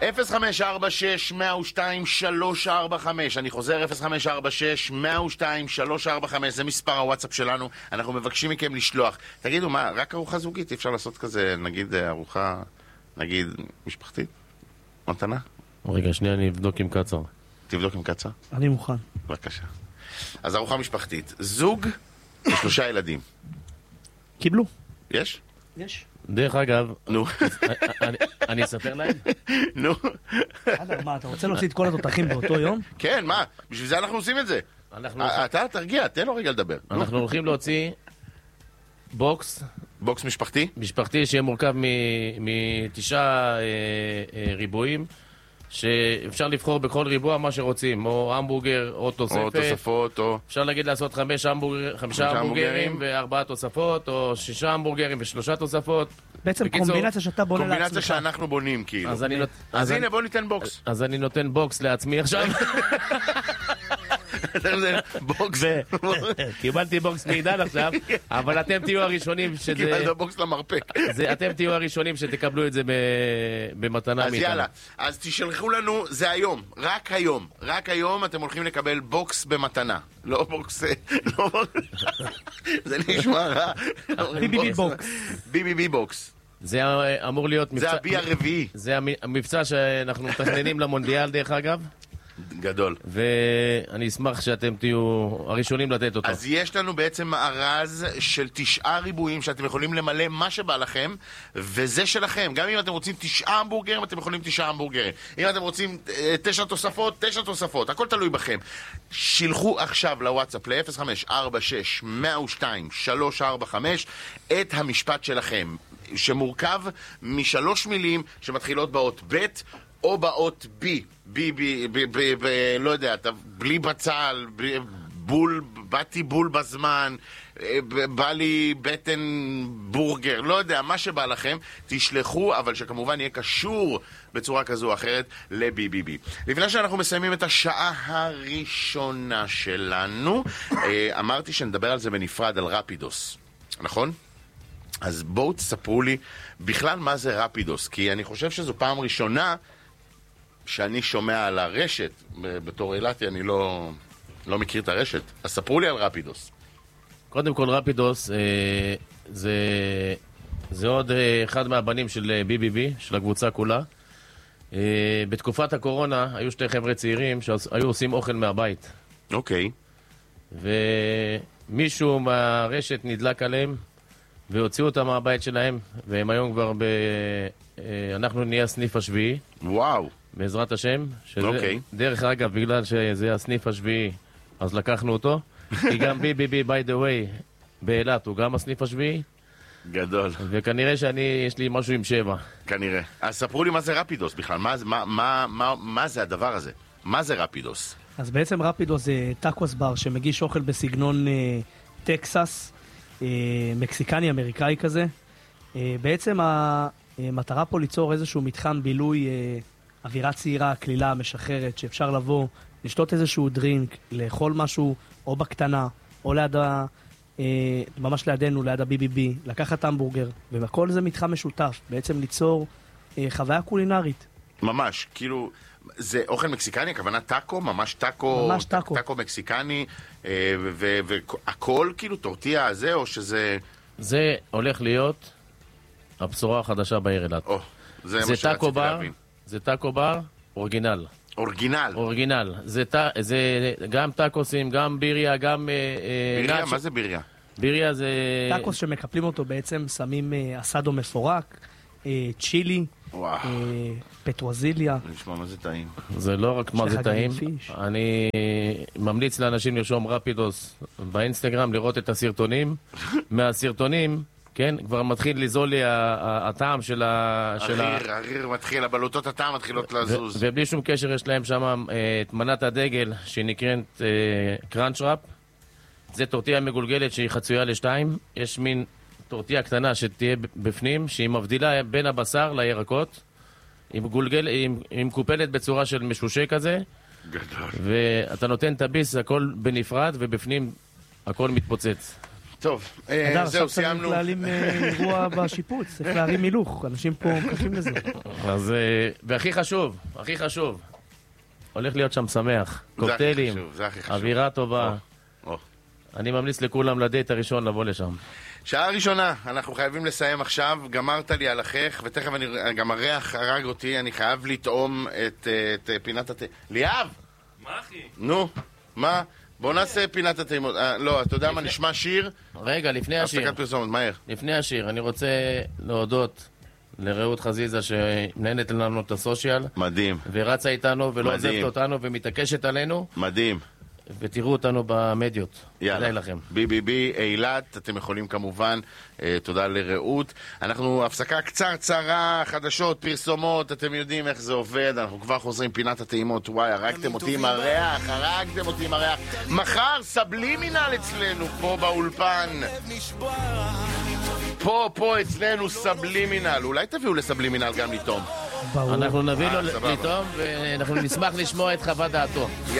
0546-102-345. אני חוזר, 0546-102-345. זה מספר הוואטסאפ שלנו. אנחנו מבקשים מכם לשלוח. תגידו, מה, רק ארוחה זוגית? אפשר לעשות כזה, נגיד, ארוחה, נגיד, משפחתית? מתנה? רגע, שנייה, אני אבדוק עם קצר. תבדוק עם קצר? אני מוכן. בבקשה. אז ארוחה משפחתית. זוג ו3 ילדים. קיבלו. יש? יש. דרך אגב, נו. אני אספר להם? נו. מה, אתה רוצה להוציא את כל התותחים באותו יום? כן, מה? בשביל זה אנחנו עושים את זה. אתה תרגיע, תן לו רגע לדבר. אנחנו הולכים להוציא בוקס. בוקס משפחתי? משפחתי שיהיה מורכב מ9 ריבועים, שאפשר לבחור בכל ריבוע מה שרוצים, או המבורגר, או תוספת. או תוספות, או... אפשר להגיד לעשות 5 המבורגרים ו4 תוספות, או 6 המבורגרים ו3 תוספות. בעצם קומבינציה שאתה בונה לעצמך. קומבינציה שאנחנו בונים, כאילו. אז הנה, בוא ניתן בוקס. אז אני נותן בוקס לעצמי עכשיו. בוקס. קיבלתי בוקס מעידן עכשיו, אבל אתם תהיו הראשונים קיבלת בוקס למרפק. אתם תהיו הראשונים שתקבלו את זה במתנה מאיתנו. אז יאללה, אז תשלחו לנו, זה היום, רק היום אתם הולכים לקבל בוקס במתנה. לא בוקס, זה נשמע רע. ביבי בוקס. ביבי בוקס. זה אמור להיות מבצע... זה הבי הרביעי. זה המבצע שאנחנו מתכננים למונדיאל דרך אגב. גדול. ואני אשמח שאתם תהיו הראשונים לתת אותו. אז יש לנו בעצם מארז של 9 ריבועים שאתם יכולים למלא מה שבא לכם, וזה שלכם. גם אם אתם רוצים 9 המבורגרים, אתם יכולים 9 המבורגרים. אם אתם רוצים 9 תוספות, 9 תוספות. הכל תלוי בכם. שילחו עכשיו לוואטסאפ ל-0546-102-345 את המשפט שלכם, שמורכב מ3 מילים שמתחילות באות ב' או באות בי, לא יודע, בלי בצל, בול, באתי בול בזמן, בא לי בטן בורגר, לא יודע, מה שבא לכם, תשלחו, אבל שכמובן יהיה קשור בצורה כזו או אחרת לבי. לפני שאנחנו מסיימים את השעה הראשונה שלנו, אמרתי שנדבר על זה בנפרד, על רפידוס, נכון? אז בואו תספרו לי בכלל מה זה רפידוס, כי אני חושב שזו פעם ראשונה שאני שומע על הרשת, בתור אילתי אני לא מכיר את הרשת, אז ספרו לי על רפידוס. קודם כל רפידוס זה עוד אחד מהבנים של BBB, של הקבוצה כולה. בתקופת הקורונה היו 2 חבר'ה צעירים שהיו עושים אוכל מהבית. אוקיי. ומישהו מהרשת נדלק עליהם והוציאו אותם מהבית שלהם, והם היום כבר אנחנו נהיה הסניף השביעי. וואו. בעזרת השם, שזה, אוקיי. דרך אגב, בגלל שזה הסניף השביעי, אז לקחנו אותו, כי גם BBB, by the way, באילת הוא גם הסניף השביעי. גדול. וכנראה יש לי משהו עם 7. כנראה. אז ספרו לי מה זה רפידוס בכלל, מה זה הדבר הזה? מה זה רפידוס? אז בעצם רפידוס זה טאקוס בר שמגיש אוכל בסגנון טקסס, מקסיקני, אמריקאי כזה. בעצם המטרה פה ליצור איזשהו מתחם בילוי, אווירה צעירה, כלילה, משחררת, שאפשר לבוא, לשתות איזשהו דרינק, לאכול משהו או בקטנה, או ממש לידינו, ליד ה-BBB, לקחת המבורגר, והכל זה מתחם משותף, בעצם ליצור חוויה קולינרית. ממש, כאילו, זה אוכל מקסיקני, הכוונה טאקו, ממש טאקו, ממש טאקו. טאקו מקסיקני, והכל כאילו טורטיה הזה, או שזה... זה הולך להיות הבשורה החדשה בעיר אילת. זה מה שרציתי להבין. זה טאקו בר, אורגינל. אורגינל. זה גם טאקוסים, גם ביריה, גם... ביריה? מה זה ביריה? ביריה זה... טאקוס שמקפלים אותו בעצם, שמים אסדו מפורק, צ'ילי, פטרוזיליה. נשמע מה זה טעים. זה לא רק מה זה טעים. אני ממליץ לאנשים לרשום רפידוס באינסטגרם, לראות את הסרטונים. מהסרטונים... כן, כבר מתחיל לזול לי הטעם של הריר מתחיל, הבלוטות הטעם מתחילות לזוז. ובלי שום קשר יש להם שם את מנת הדגל שנקראת קראנץ' ראפ. זה טורטיה מגולגלת שהיא חצויה לשתיים. יש מין טורטיה קטנה שתהיה בפנים, שהיא מבדילה בין הבשר לירקות. היא מקופלת בצורה של משושה כזה. גדול. ואתה נותן את הביס, הכל בנפרד, ובפנים הכל מתפוצץ. טוב, אדם, זהו, עכשיו צריך סיימנו. להעלים אירוע בשיפוץ, צריך להרים הילוך, אנשים פה מחכים לזה. אז, והכי חשוב, הכי חשוב, הולך להיות שם שמח. זה הכי קוקטיילים, חשוב, זה הכי חשוב. אווירה טובה. או. אני ממליץ לכולם לדייט הראשון לבוא לשם. שעה ראשונה, אנחנו חייבים לסיים עכשיו, גמרת לי על החך, ותכף גם הריח הרג אותי, אני חייב לטעום את פינת ליאב! מה אחי? נו, מה? בוא נעשה פינת הטעימות. לא, אתה יודע מה, נשמע שיר? רגע, לפני השיר. הפסקת פרסומת, מהר. לפני השיר, אני רוצה להודות לרעות חזיזה שמנהלת לנו את הסושיאל. מדהים. ורצה איתנו ולא מדהים. עוזבת אותנו ומתעקשת עלינו. מדהים. ותראו אותנו במדיות. יאללה. כדאי לכם. ביבי, אילת, אתם יכולים כמובן, תודה לרעות. אנחנו הפסקה קצרה, חדשות, פרסומות, אתם יודעים איך זה עובד, אנחנו כבר חוזרים פינת הטעימות. וואי, הרגתם אותי עם הריח, מחר סבלימינל אצלנו, פה באולפן. פה אצלנו סבלימינל. אולי תביאו לסבלימינל גם לטעום. ברור. אנחנו נביא לו סבבה. לטעום ואנחנו נשמח לשמוע את חוות דעתו.